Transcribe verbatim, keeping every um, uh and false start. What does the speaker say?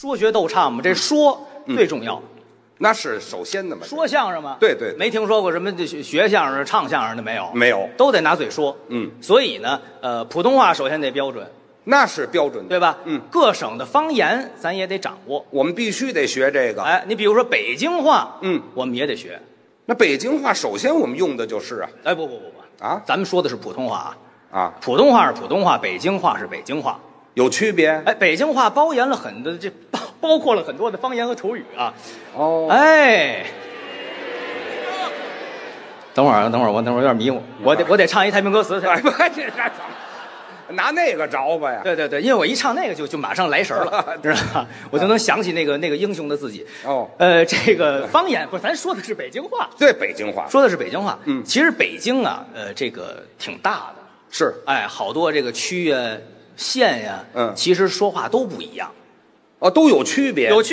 说学逗唱嘛，这说最重要。 那是首先的嘛。 说相声嘛， 对对对没听说过什么学学相声、唱相声的没有？ 没有， 都得拿嘴说。 嗯， 所以呢，呃，普通话首先得标准， 那是标准的， 对吧？ 嗯， 各省的方言咱也得掌握。 我们必须得学这个。 哎，你比如说北京话， 嗯， 我们也得学。 那北京话首先我们用的就是啊哎，不不不不啊咱们说的是普通话啊， 啊， 普通话是普通话，北京话是北京话。 有区别。 哎，北京话包含了很多，这包包括了很多的方言和土语啊。 哦， 哎，等会儿啊，等会儿，我等会儿有点迷糊，我得我得唱一太平歌词去。 哎不，这这拿那个着吧呀？ 对对对，因为我一唱那个就就马上来神儿了，知道吧？我就能想起那个那个英雄的自己。 哦， 呃，这个方言不是，咱说的是北京话， 对，北京话说的是北京话。 嗯其实北京啊，呃，这个挺大的， 是哎，好多这个区呀、县呀， 嗯其实说话都不一样。 哦，都有区别。 有区